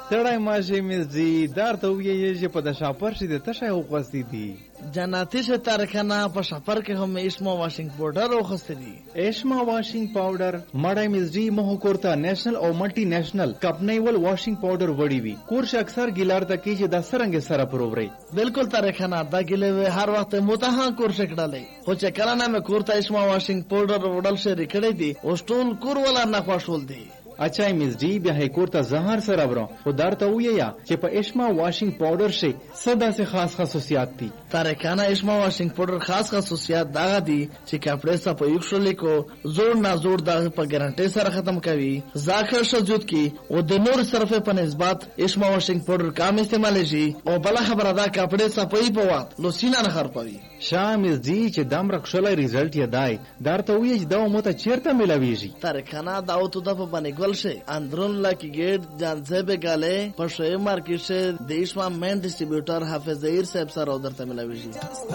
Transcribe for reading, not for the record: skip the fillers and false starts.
سړی ماشي مزدي دار ته ویې چې په د شاپر شي د تشه وغوستې دي جناتي سے تارکانا په شاپر کې هم اسما واشنګ پاوډر وغوستې دي. ایشما واشنګ پاوډر مړی مزدي مه کورته نېشنل او ملټي نېشنل کپنیول واشنګ پاوډر وړي وي کورش اکثر ګیلار ته کې چې د سرنګ سره پرووري بالکل تارکانا دا ګلې هر وخت متها کورش کړلې خو چې کله نه مې کورته اسما واشنګ پاوډر وړل شي ریکړې دي او ټول کور ولا نه خوشول دي. اچھا مزدی بیا هیکور ته زهر سره برو خو درته ویا چې په اشما واشنګ پاوډر شي صدا سے خاص خصوصیات دي. تارکانا اشما واشنګ پاوډر خاص خصوصیات دا دي چې کپڑے صاف یوښلې کو زور نه زور دا په ګارانټي سره ختم کوي ځاخر شجود کی او د نور صرفه په نسبت اشما واشنګ پاوډر کم استعمال شي او بل خبره دا کپڑے صفای په وخت لو سینه نه خرپوي. شامل دی چې دم رخصله ریزلټ یې دای درته وی چې دا مو ته چیرته ملاویږي. تارکانا دا او ته د په باندې से अंदरून Laki gate जानसे पे गाले पर शे मार्केट से देश में मेन डिस्ट्रीब्यूटर हाफिज जहीर साहब सर उधर तमिल